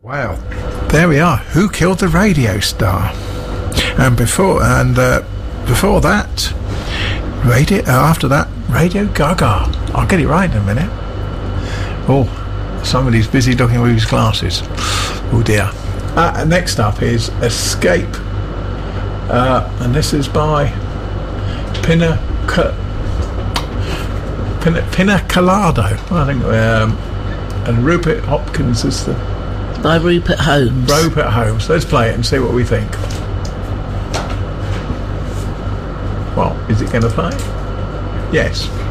Wow, there we are. Who Killed the Radio Star? And before that, after that, Radio Gaga. I'll get it right in a minute. Oh, somebody's busy looking with his glasses. Oh dear. Next up is Escape, and this is by Pina Colada, I think, and Rupert Hopkins is the. By Rupert Holmes. Rupert Holmes. Let's play it and see what we think. Well, is it going to play? Yes.